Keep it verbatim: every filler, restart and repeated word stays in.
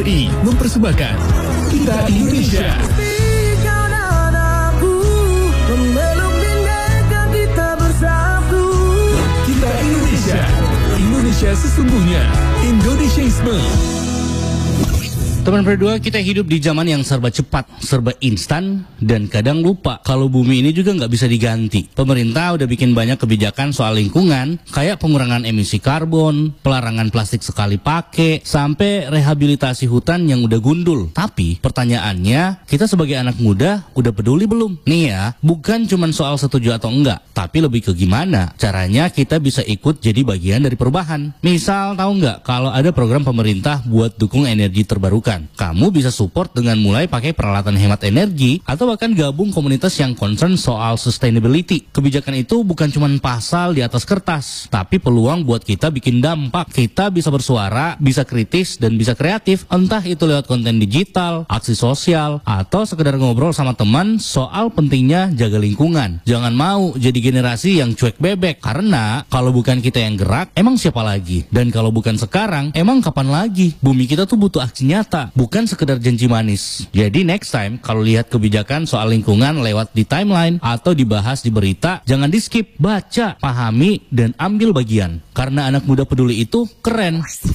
I mempersembahkan Kita Indonesia. Kita Indonesia. Indonesia sesungguhnya. Indonesiaisme. Teman berdua, kita hidup di zaman yang serba cepat, serba instan, dan kadang lupa kalau bumi ini juga nggak bisa diganti. Pemerintah udah bikin banyak kebijakan soal lingkungan, kayak pengurangan emisi karbon, pelarangan plastik sekali pakai, sampai rehabilitasi hutan yang udah gundul. Tapi pertanyaannya, kita sebagai anak muda udah peduli belum? Nih ya, bukan cuma soal setuju atau enggak, tapi lebih ke gimana caranya kita bisa ikut jadi bagian dari perubahan. Misal tahu nggak kalau ada program pemerintah buat dukung energi terbarukan? Kamu bisa support dengan mulai pakai peralatan hemat energi atau bahkan gabung komunitas yang concern soal sustainability. Kebijakan itu bukan cuma pasal di atas kertas, tapi peluang buat kita bikin dampak. Kita bisa bersuara, bisa kritis, dan bisa kreatif, entah itu lewat konten digital, aksi sosial, atau sekedar ngobrol sama teman soal pentingnya jaga lingkungan. Jangan mau jadi generasi yang cuek bebek, karena kalau bukan kita yang gerak, emang siapa lagi? Dan kalau bukan sekarang, emang kapan lagi? Bumi kita tuh butuh aksi nyata, bukan sekedar janji manis. Jadi next time kalau lihat kebijakan soal lingkungan lewat di timeline atau dibahas di berita, jangan di skip, baca, pahami, dan ambil bagian. Karena anak muda peduli itu keren.